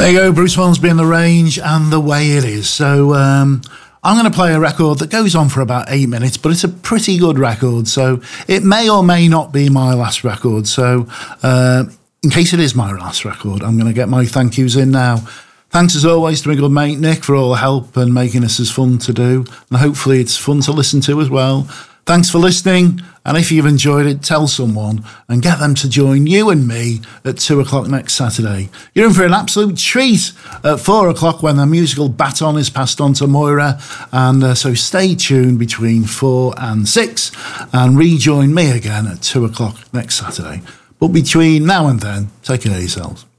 There you go, Bruce Hornsby and The Range and The Way It Is. So I'm going to play a record that goes on for about 8 minutes, but it's a pretty good record, so it may or may not be my last record. So in case it is my last record, I'm going to get my thank yous in now. Thanks as always to my good mate Nick for all the help and making this as fun to do, and hopefully it's fun to listen to as well. Thanks for listening, and if you've enjoyed it, tell someone and get them to join you and me at 2 o'clock next Saturday. You're in for an absolute treat at 4 o'clock when the musical baton is passed on to Moira, and so stay tuned between 4 and 6 and rejoin me again at 2 o'clock next Saturday. But between now and then, take care of yourselves.